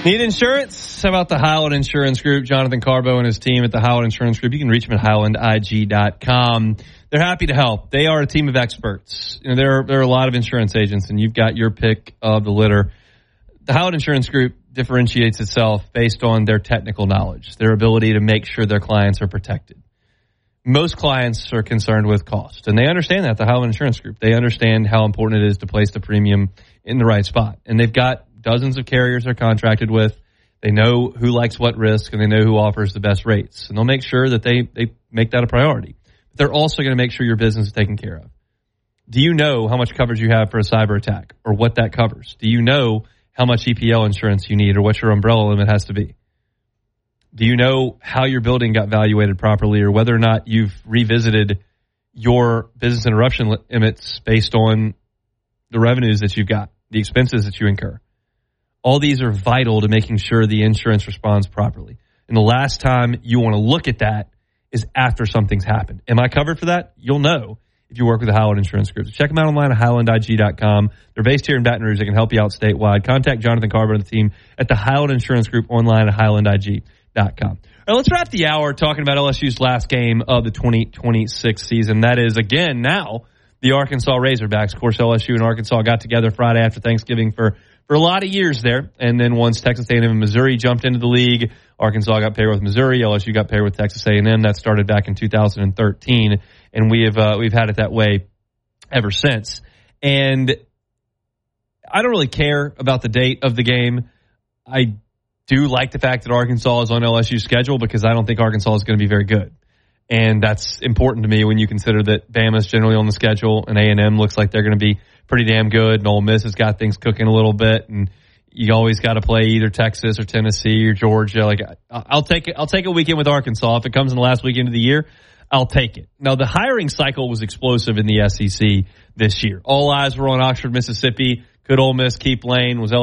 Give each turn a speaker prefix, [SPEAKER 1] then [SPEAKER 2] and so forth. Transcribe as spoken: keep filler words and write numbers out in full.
[SPEAKER 1] Need insurance? How about the Highland Insurance Group? Jonathan Carbo and his team at the Highland Insurance Group. You can reach them at highland I G dot com. They're happy to help. They are a team of experts. You know, there are, there are a lot of insurance agents, and you've got your pick of the litter. The Highland Insurance Group differentiates itself based on their technical knowledge, their ability to make sure their clients are protected. Most clients are concerned with cost, and they understand that, the Highland Insurance Group. They understand how important it is to place the premium in the right spot, and they've got dozens of carriers they're contracted with. They know who likes what risk, and they know who offers the best rates. And they'll make sure that they, they make that a priority. But they're also going to make sure your business is taken care of. Do you know how much coverage you have for a cyber attack or what that covers? Do you know how much E P L insurance you need or what your umbrella limit has to be? Do you know how your building got valuated properly or whether or not you've revisited your business interruption limits based on the revenues that you've got, the expenses that you incur? All these are vital to making sure the insurance responds properly. And the last time you want to look at that is after something's happened. Am I covered for that? You'll know if you work with the Highland Insurance Group. So check them out online at highland I G dot com. They're based here in Baton Rouge. They can help you out statewide. Contact Jonathan Carver and the team at the Highland Insurance Group online at highland I G dot com. All right, let's wrap the hour talking about L S U's last game of the twenty twenty-six season. That is, again, now the Arkansas Razorbacks. Of course, L S U and Arkansas got together Friday after Thanksgiving for For a lot of years there, and then once Texas A and M and Missouri jumped into the league, Arkansas got paired with Missouri, L S U got paired with Texas A and M. That started back in two thousand thirteen, and we have uh, we've had it that way ever since. And I don't really care about the date of the game. I do like the fact that Arkansas is on L S U's schedule because I don't think Arkansas is going to be very good, and that's important to me when you consider that Bama's generally on the schedule and A and M looks like they're going to be pretty damn good, and Ole Miss has got things cooking a little bit, and you always got to play either Texas or Tennessee or Georgia. Like I'll take it. I'll take a weekend with Arkansas if it comes in the last weekend of the year. I'll take it. Now the hiring cycle was explosive in the S E C this year. All eyes were on Oxford, Mississippi. Could Ole Miss keep Lane? Was